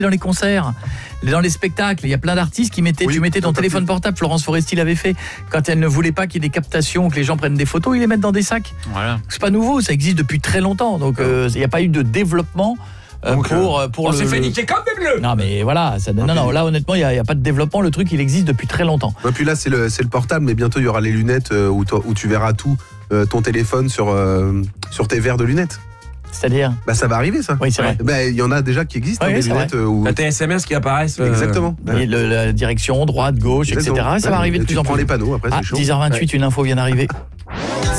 dans les concerts, dans les spectacles, il y a plein d'artistes qui mettaient, tu mettais ton téléphone portable, Florence Foresti l'avait fait, quand elle ne voulait pas qu'il y ait des captations, que les gens prennent des photos, ils les mettent dans des sacs. Voilà. C'est pas nouveau, ça existe depuis très longtemps, donc il n'y a pas eu de développement pour on s'est fait niquer comme des bleus. Non mais voilà, non, là honnêtement, il y a pas de développement, le truc il existe depuis très longtemps. Et puis là c'est le portable, mais bientôt il y aura les lunettes où tu verras tout, ton téléphone sur tes verres de lunettes. C'est-à-dire ça va arriver ça. Oui, c'est vrai. Il y en a déjà qui existent, Oui, des lunettes où tes SMS qui apparaissent. Exactement. Et la direction droite, gauche, etc. Ça va arriver de plus en plus. Tu prends les panneaux après, c'est chaud. 10h28, une info vient d'arriver.